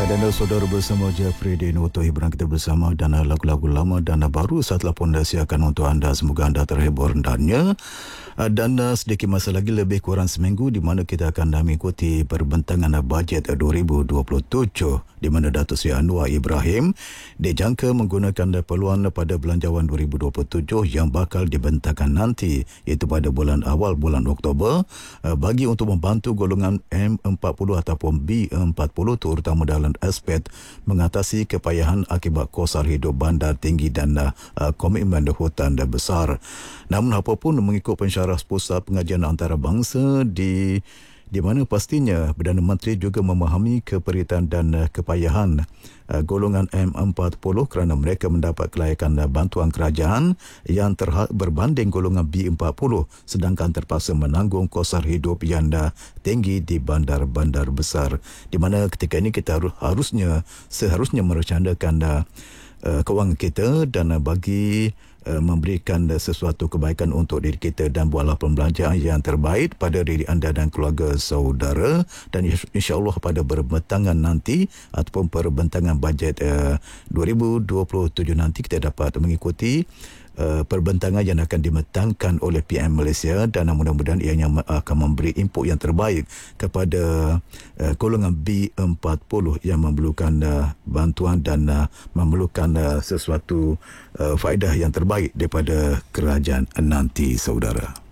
Dan saudara bersama Jeffrey di Noto hiburan kita bersama dan lagu-lagu lama dan baru setelah pondasi akan untuk anda. Semoga anda terhibur dengannya. Dan sedikit masa lagi lebih kurang seminggu di mana kita akan mengikuti perbentangan bajet 2027 di mana Datuk Seri Anwar Ibrahim dijangka menggunakan peluang pada belanjawan 2027 yang bakal dibentangkan nanti iaitu pada awal bulan Oktober bagi untuk membantu golongan M40 ataupun B40 terutama dalam aspek mengatasi kepayahan akibat kos hidup bandar tinggi dan komitmen hutan besar. Namun apapun mengikut pensyarah Pusat Pengajian Antarabangsa di mana pastinya Perdana Menteri juga memahami keperitan dan kepayahan golongan M40 kerana mereka mendapat kelayakan bantuan kerajaan yang berbanding golongan B40 sedangkan terpaksa menanggung kos hidup yang tinggi di bandar-bandar besar. Di mana ketika ini kita seharusnya merencanakan kewangan kita dan bagi memberikan sesuatu kebaikan untuk diri kita dan buatlah pembelanjaan yang terbaik pada diri anda dan keluarga saudara. Dan insya-Allah pada perbentangan nanti ataupun perbentangan bajet 2027 nanti kita dapat mengikuti perbentangan yang akan dimetangkan oleh PM Malaysia dan mudah-mudahan ianya akan memberi input yang terbaik kepada golongan B40 yang memerlukan bantuan dan memerlukan sesuatu faedah yang terbaik daripada kerajaan nanti saudara.